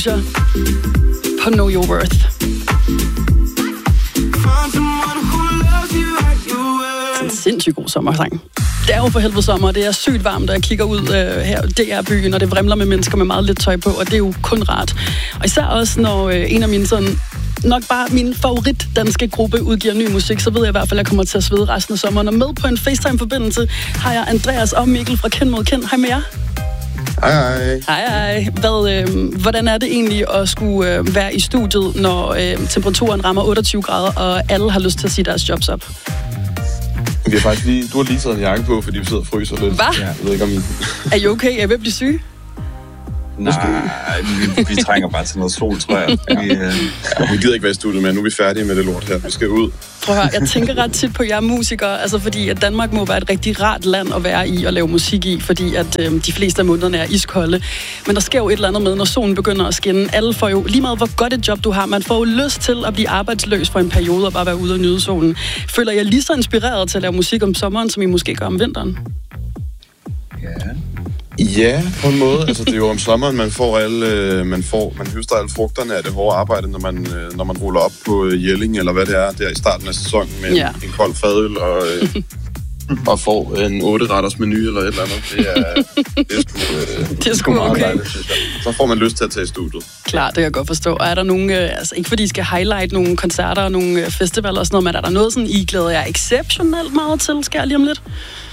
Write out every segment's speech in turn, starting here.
på Know Your Worth. En sindssygt god sommersang. Det er jo for helvede sommer, det er sygt varmt, og jeg kigger ud her, det er byen, og det vrimler med mennesker med meget lidt tøj på, og det er jo kun rart. Og især også, når en af mine sådan, nok bare min favorit danske gruppe udgiver ny musik, så ved jeg i hvert fald, at jeg kommer til at svede resten af sommeren. Og med på en FaceTime-forbindelse har jeg Andreas og Mikkel fra Kend mod Kend. Hej med jer. Hej. Hej. Hvordan er det egentlig at skulle være i studiet, når temperaturen rammer 28 grader, og alle har lyst til at sige deres jobs op? Vi har faktisk lige, du har lige taget en jakke på, fordi vi sidder og fryser lidt. Hvad? Ja, jeg ved ikke, om I... Er I okay? Er I ved at blive syge? Nej, vi trænger bare til noget sol, tror jeg. Vi gider ikke være i studiet mere. Nu er vi færdige med det lort her. Vi skal ud. Prøv at høre, jeg tænker ret tit på jer musikere, altså fordi at Danmark må være et rigtig rart land at være i og lave musik i, fordi at de fleste af månederne er iskolde. Men der sker jo et eller andet med, når solen begynder at skinne. Alle får jo, lige meget hvor godt et job du har, man får jo lyst til at blive arbejdsløs for en periode og bare være ude og nyde solen. Føler jeg lige så inspireret til at lave musik om sommeren, som I måske gør om vinteren? Ja, på en måde. Altså, det er jo om sommeren, man høster alle frugterne af det hårde arbejde, når man ruller op på Jelling, eller hvad det er, der i starten af sæsonen med en kold fadøl og får en 8-retters menu eller et eller andet. Det er sgu okay. Dejligt, synes jeg. Så får man lyst til at tage i studiet. Klar, det kan jeg godt forstå. Og er der nogle, altså ikke fordi I skal highlight nogle koncerter og nogle festivaler og sådan noget, men er der noget sådan, I glæder jer exceptionelt meget til, skal jeg lige om lidt?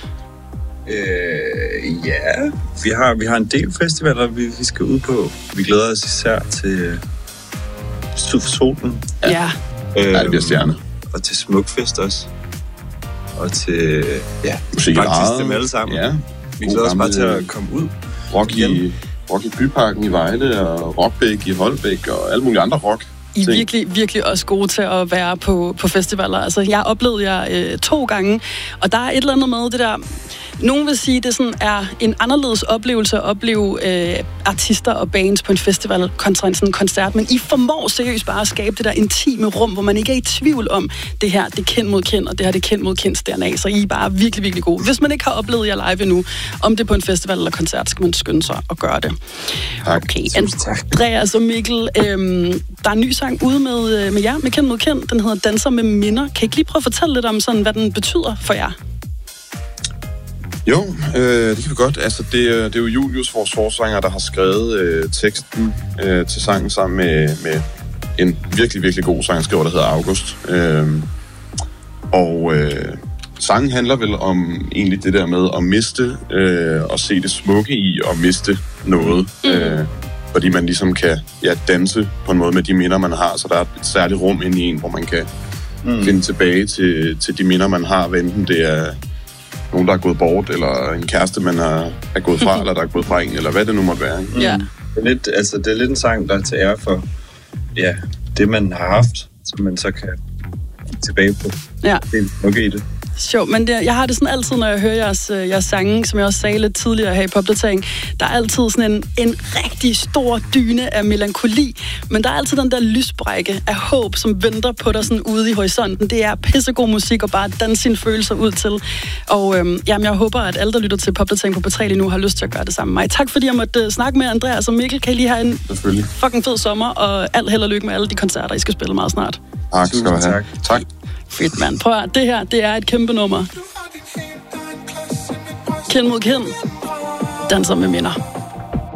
Ja, vi har en del festivaler, vi skal ud på. Vi glæder os især til Syd for Solen. Ja. Det bliver stjerne. Og til Smukfest også. Og til, musik faktisk dem alle sammen. Ja. Vi glæder os bare til at komme ud. Rock i Byparken i Vejle, og Rockbæk i Holbæk, og alle mulige andre rock. I er virkelig, virkelig også gode til at være på festivaler. Altså, jeg oplevede jer 2 gange, og der er et eller andet med det der... Nogen vil sige, at det sådan er en anderledes oplevelse at opleve artister og bands på en festival kontra en sådan koncert, men I formår seriøst bare at skabe det der intime rum, hvor man ikke er i tvivl om, det her, det er Kend mod Kend, og det her, det er Kend mod Kends DNA, så I er bare virkelig, virkelig gode. Hvis man ikke har oplevet jer live endnu, om det er på en festival eller koncert, skal man skynde sig at gøre det. Tak. Okay, Andreas og Mikkel, der er en ny sang ude med jer, med Kend mod Kend, den hedder Danser med minder. Kan I ikke lige prøve at fortælle lidt om, sådan, hvad den betyder for jer? Jo, det kan vi godt. Altså, det er jo Julius, vores forsanger, der har skrevet teksten til sangen sammen med en virkelig, virkelig god sangskriver, der hedder August. Sangen handler vel om egentlig det der med at miste og se det smukke i at miste noget. Fordi man ligesom kan danse på en måde med de minder, man har. Så der er et særligt rum inde i en, hvor man kan finde tilbage til de minder, man har, hvad enten det er nogen, der er gået bort, eller en kæreste, man er gået fra, eller der er gået fra en, eller hvad det nu måtte være. Ja. Det er lidt en sang, der er til ære for det, man har haft, som man så kan tilbage på. Ja. Det er nok i det. Sjovt, men jeg har det sådan altid, når jeg hører jeres sange, som jeg også sagde lidt tidligere her i Popdatering, der er altid sådan en rigtig stor dyne af melankoli, men der er altid den der lysbrække af håb, som venter på dig sådan ude i horisonten. Det er pissegod musik og bare danse sine følelser ud til. Og jeg håber, at alle, der lytter til Popdatering på P3 lige nu, har lyst til at gøre det sammen med mig. Tak fordi jeg måtte snakke med Andreas og Mikkel. Kan I lige have en fucking fed sommer, og alt held og lykke med alle de koncerter, I skal spille meget snart. Tak skal du have. Tak. Fedt, mand. Prøv at det her, det er et kæmpe nummer. Kend mod Kend. Danser med minder.